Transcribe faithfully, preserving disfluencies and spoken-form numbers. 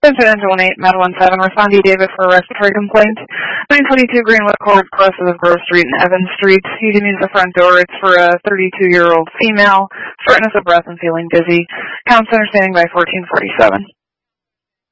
Incident one eight, Med one seven, respondee David for a respiratory complaint. nine twenty-two Greenwood Court, crosses of Grove Street and Evans Street. He can use the front door. It's for a thirty-two-year-old female, shortness of breath and feeling dizzy. Counts understanding by fourteen forty-seven.